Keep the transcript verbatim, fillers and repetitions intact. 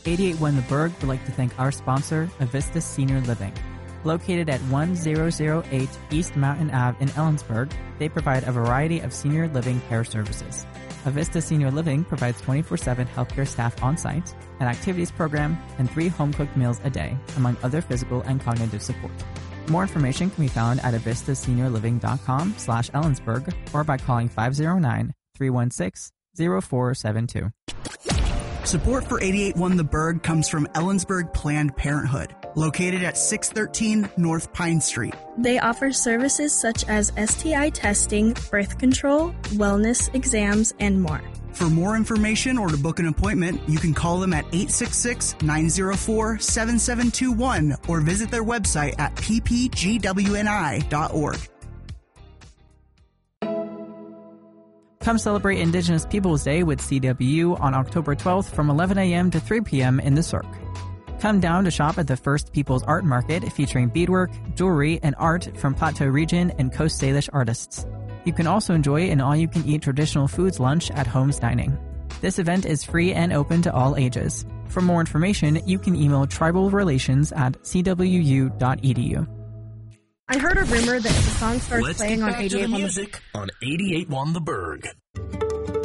eighty-eight one The Berg would like to thank our sponsor, Avista Senior Living. Located at one thousand eight East Mountain Avenue in Ellensburg, they provide a variety of senior living care services. Avista Senior Living provides twenty-four seven healthcare staff on-site, an activities program, and three home-cooked meals a day, among other physical and cognitive support. More information can be found at avista senior living dot com slash Ellensburg or by calling five oh nine, three one six, oh four seven two. Support for eighty-eight one The Berg comes from Ellensburg Planned Parenthood, located at six thirteen North Pine Street. They offer services such as S T I testing, birth control, wellness exams, and more. For more information or to book an appointment, you can call them at eight six six, nine oh four, seven seven two one or visit their website at p p g w n i dot org. Come celebrate Indigenous Peoples Day with C W U on October twelfth from eleven a.m. to three p.m. in the Cirque. Come down to shop at the First Peoples Art Market featuring beadwork, jewelry, and art from Plateau Region and Coast Salish artists. You can also enjoy an all-you-can-eat traditional foods lunch at Homes Dining. This event is free and open to all ages. For more information, you can email tribalrelations at c w u dot e d u. I heard a rumor that if the song starts Let's playing get on back to eighty-eight the one music on eighty-eight one The Berg.